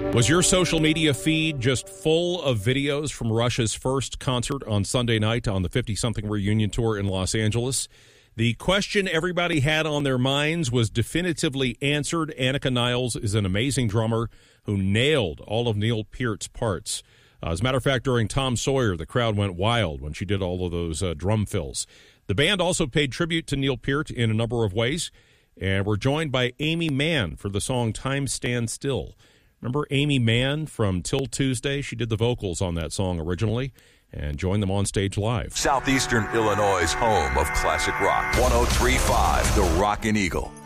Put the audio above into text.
Was your social media feed just full of videos from Rush's first concert on Sunday night on the 50-something reunion tour in Los Angeles? The question everybody had on their minds was definitively answered. Annika Niles is an amazing drummer who nailed all of Neil Peart's parts. As a matter of fact, during Tom Sawyer, the crowd went wild when she did all of those drum fills. The band also paid tribute to Neil Peart in a number of ways, and we're joined by Aimee Mann for the song Time Stands Still. Remember Aimee Mann from Till Tuesday? She did the vocals on that song originally and joined them on stage live. Southeastern Illinois' home of classic rock. 103.5 The Rockin' Eagle.